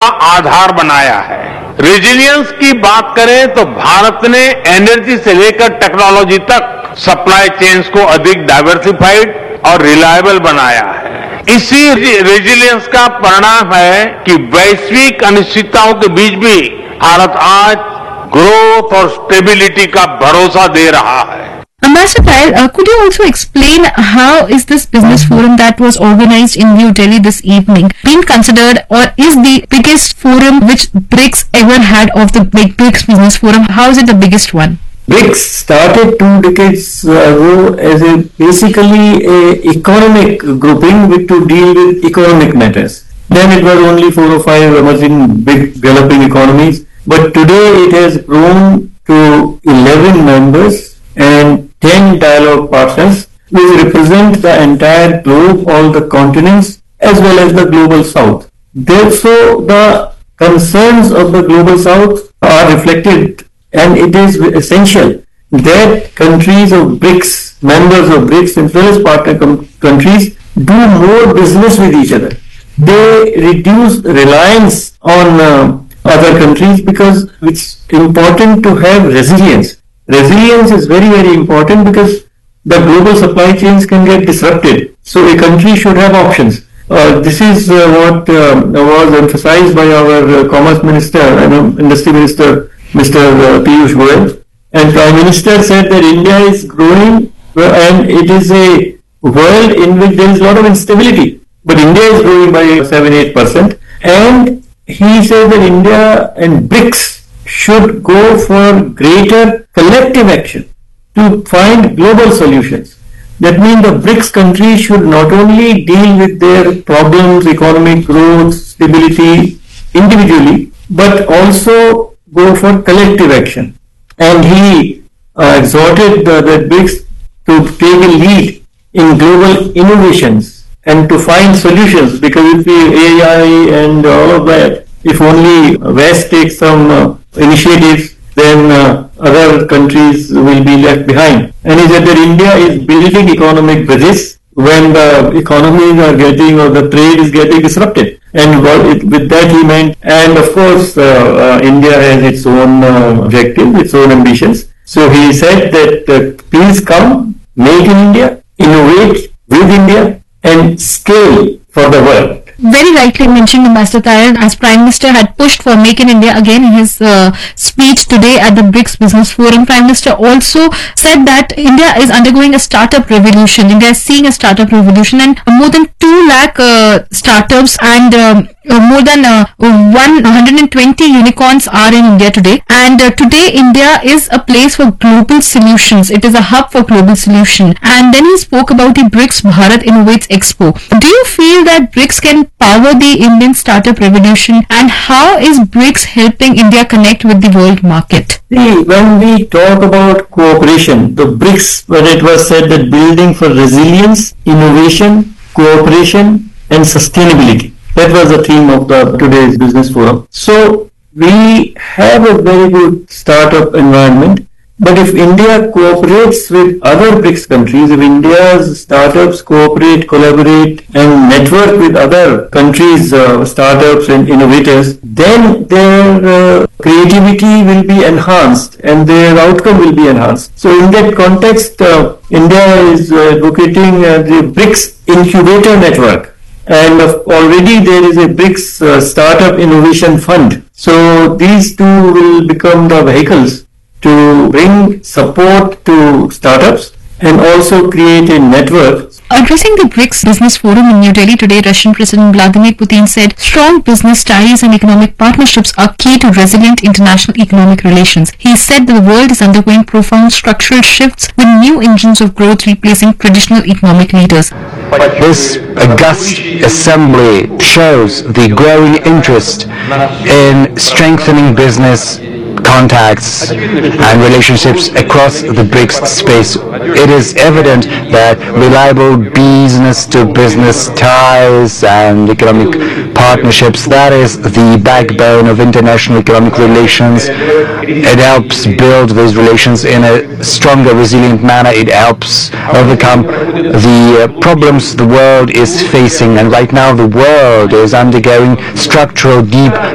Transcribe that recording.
आधार बनाया है। रेजिलियंस की बात करें तो भारत ने एनर्जी से लेकर टेक्नोलॉजी तक सप्लाई चेन्स को अधिक डाइवर्सिफाइड और रिलायबल बनाया है। इसी रेजिलियंस का परिणाम है कि वैश्विक अनिश्चितताओं के बीच भी भारत आज ग्रोथ और स्टेबिलिटी का भरोसा दे रहा है। Ambassador Payal, could you also explain how is this business forum that was organized in New Delhi this evening being considered or is the biggest forum which BRICS ever had of the BRICS business forum? How is it the biggest one? BRICS started 2 decades ago as basically a economic grouping to deal with economic matters. Then it was only 4 or 5 emerging big developing economies, but today it has grown to 11 members and 10 dialogue partners which represent the entire globe, all the continents as well as the global south. Therefore, the concerns of the global south are reflected, and it is essential that countries of BRICS, members of BRICS as well as partner countries do more business with each other. They reduce reliance on other countries because it's important to have resilience. Resilience is very, very important because the global supply chains can get disrupted. So a country should have options. This is what was emphasized by our Commerce Minister and Industry Minister, Mr. Piyush Goyal. And Prime Minister said that India is growing and it is a world in which there is a lot of instability. But India is growing by 7-8%. And he said that India and BRICS should go for greater collective action to find global solutions. That means the BRICS countries should not only deal with their problems, economic growth, stability individually, but also go for collective action. And he exhorted the BRICS to take a lead in global innovations and to find solutions, because if the AI and all of that, if only West takes some initiatives, then other countries will be left behind. And he said that India is building economic bridges when the economies are getting or the trade is getting disrupted. And with that he meant, and of course India has its own objectives, its own ambitions. So he said that please come, make in India, innovate with India and scale for the world. Very rightly mentioned, Ambassador Payal, as Prime Minister had pushed for Make in India again in his speech today at the BRICS Business Forum. Prime Minister also said that India is undergoing a startup revolution. India is seeing a startup revolution, and more than 2 lakh startups and more than 120 unicorns are in India today. And today India is a place for global solutions. It is a hub for global solution. And then he spoke about the BRICS Bharat Innovates Expo. Do you feel that BRICS can power the Indian startup revolution, and how is BRICS helping India connect with the world market? See, when we talk about cooperation, the BRICS, when it was said that building for resilience, innovation, cooperation and sustainability. That was the theme of today's business forum. So we have a very good startup environment, but if India cooperates with other BRICS countries, if India's startups cooperate, collaborate and network with other countries' startups and innovators, then their creativity will be enhanced and their outcome will be enhanced. So in that context, India is advocating the BRICS Incubator Network. And already there is a BRICS Startup Innovation Fund. So these two will become the vehicles to bring support to startups and also create a network. Addressing the BRICS Business Forum in New Delhi today, Russian President Vladimir Putin said strong business ties and economic partnerships are key to resilient international economic relations. He said that the world is undergoing profound structural shifts with new engines of growth replacing traditional economic leaders. This august assembly shows the growing interest in strengthening business contacts and relationships across the BRICS space. It is evident that reliable business-to-business ties and economic partnerships, that is the backbone of international economic relations. It helps build those relations in a stronger, resilient manner. It helps overcome the problems the world is facing, and right now the world is undergoing structural, deep